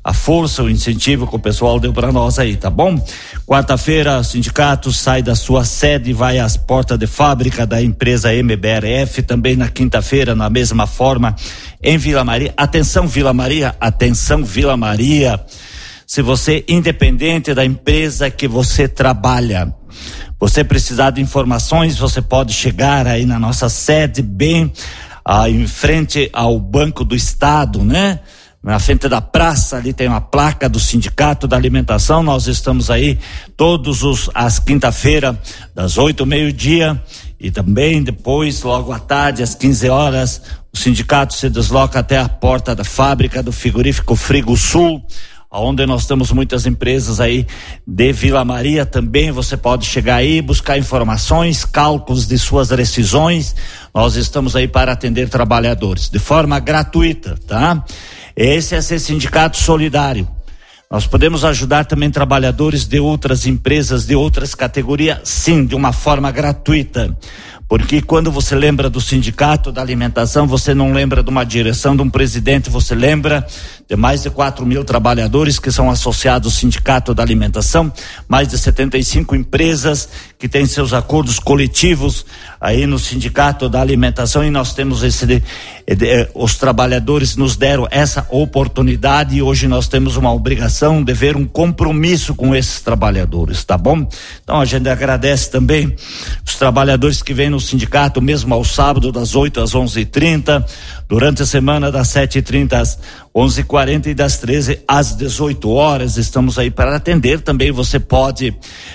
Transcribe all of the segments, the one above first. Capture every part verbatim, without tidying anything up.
a força, o incentivo que o pessoal deu para nós aí, tá bom? Quarta-feira, o sindicato sai da sua sede e vai às portas de fábrica da empresa M B R F, também na quinta-feira, na mesma forma, em Vila Maria. Atenção, Vila Maria, atenção, Vila Maria. Se você, independente da empresa que você trabalha, você precisar de informações, você pode chegar aí na nossa sede, bem ah, em frente ao Banco do Estado, né? Na frente da praça, ali tem uma placa do Sindicato da Alimentação. Nós estamos aí todos os as quinta-feira, das oito ao meio-dia, e também depois, logo à tarde, às quinze horas, o sindicato se desloca até a porta da fábrica do frigorífico Frigo Sul, onde nós temos muitas empresas aí de Vila Maria. Também você pode chegar aí, buscar informações, cálculos de suas rescisões. Nós estamos aí para atender trabalhadores de forma gratuita, tá? Esse é ser sindicato solidário. Nós podemos ajudar também trabalhadores de outras empresas, de outras categorias, sim, de uma forma gratuita. Porque quando você lembra do Sindicato da Alimentação, você não lembra de uma direção, de um presidente, você lembra de mais de quatro mil trabalhadores que são associados ao Sindicato da Alimentação, mais de setenta e cinco empresas que têm seus acordos coletivos aí no Sindicato da Alimentação, e nós temos esse, de, de, os trabalhadores nos deram essa oportunidade, e hoje nós temos uma obrigação, um dever, um compromisso com esses trabalhadores, tá bom? Então a gente agradece também os trabalhadores que vêm no sindicato, mesmo ao sábado, das oito às onze e trinta, durante a semana das sete e trinta às onze e quarenta e das treze às dezoito horas. Estamos aí para atender. Também você pode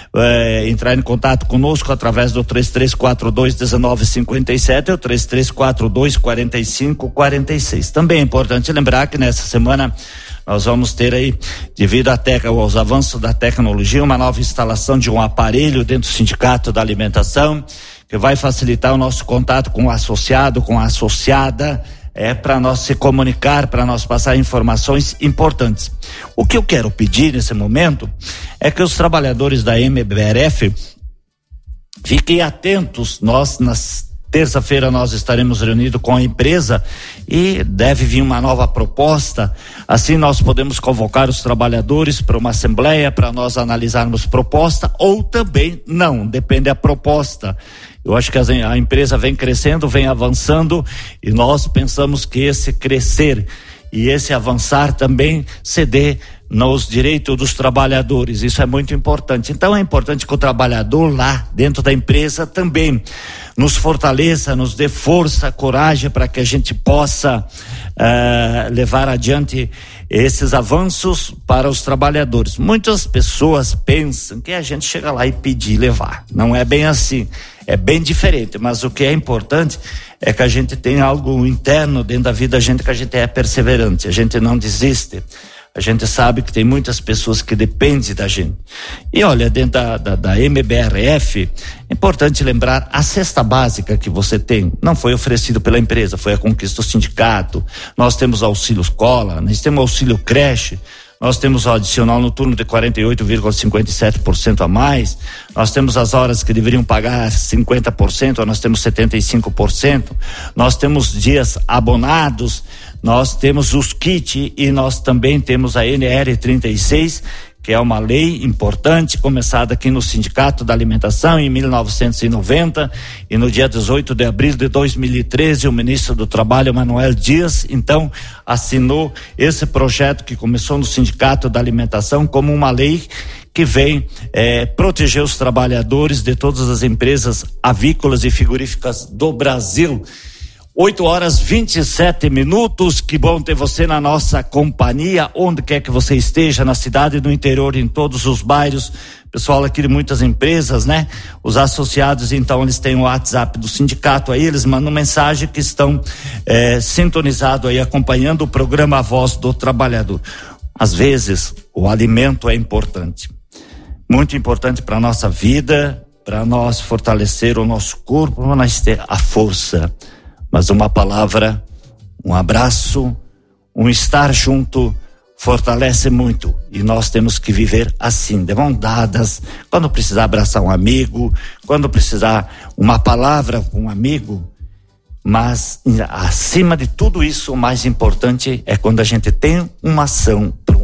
eh, entrar em contato conosco através do três três quatro dois, um nove cinco sete ou três três quatro dois, quatro cinco quatro seis. Também é importante lembrar que nessa semana nós vamos ter aí, devido à tec- aos avanços da tecnologia, uma nova instalação de um aparelho dentro do Sindicato da Alimentação, que vai facilitar o nosso contato com o associado, com a associada, é para nós se comunicar, para nós passar informações importantes. O que eu quero pedir nesse momento é que os trabalhadores da M B R F fiquem atentos. Nós, nas terça-feira, nós estaremos reunidos com a empresa e deve vir uma nova proposta. Assim nós podemos convocar os trabalhadores para uma assembleia para nós analisarmos proposta, ou também não, depende da proposta. Eu acho que a empresa vem crescendo, vem avançando, e nós pensamos que esse crescer e esse avançar também se dê nos direitos dos trabalhadores. Isso é muito importante. Então é importante que o trabalhador lá dentro da empresa também nos fortaleça, nos dê força, coragem para que a gente possa uh, levar adiante esses avanços para os trabalhadores. Muitas pessoas pensam que a gente chega lá e pedir, levar. Não é bem assim. É bem diferente, mas o que é importante é que a gente tem algo interno dentro da vida da gente, que a gente é perseverante, a gente não desiste. A gente sabe que tem muitas pessoas que dependem da gente. E olha, dentro da, da, da M B R F, é importante lembrar, a cesta básica que você tem não foi oferecido pela empresa, foi a conquista do sindicato. Nós temos auxílio escola, nós temos auxílio creche, nós temos o adicional noturno de quarenta e oito vírgula cinquenta e sete por cento a mais, nós temos as horas que deveriam pagar cinquenta por cento, nós temos setenta e cinco por cento, nós temos dias abonados, nós temos os kits, e nós também temos a N R trinta e seis, que é uma lei importante, começada aqui no Sindicato da Alimentação em mil novecentos e noventa, e no dia dezoito de abril de dois mil e treze, o ministro do Trabalho, Manuel Dias, então, assinou esse projeto que começou no Sindicato da Alimentação como uma lei que vem eh, proteger os trabalhadores de todas as empresas avícolas e frigoríficas do Brasil. oito horas e vinte e sete minutos, que bom ter você na nossa companhia, onde quer que você esteja, na cidade, no interior, em todos os bairros. Pessoal aqui de muitas empresas, né? Os associados, então, eles têm o WhatsApp do sindicato aí, eles mandam mensagem que estão eh, sintonizados aí, acompanhando o programa A Voz do Trabalhador. Às vezes, o alimento é importante, muito importante para a nossa vida, para nós fortalecer o nosso corpo, para nós ter a força. Mas uma palavra, um abraço, um estar junto fortalece muito, e nós temos que viver assim, de mão dadas. Quando precisar abraçar um amigo, quando precisar uma palavra com um amigo, mas acima de tudo isso, o mais importante é quando a gente tem uma ação